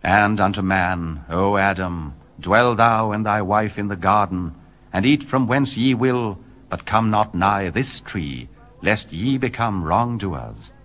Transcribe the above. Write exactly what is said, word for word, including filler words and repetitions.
And unto man, O Adam, dwell thou and thy wife in the garden, and eat from whence ye will, but come not nigh this tree, lest ye become wrongdoers.